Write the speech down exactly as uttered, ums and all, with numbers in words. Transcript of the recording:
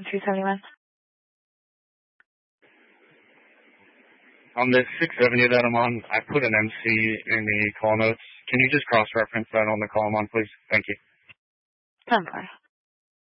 two seventy-one. On the sixth Avenue that I'm on, I put an M C in the call notes. Can you just cross-reference that on the call I'm on, please? Thank you. ten four.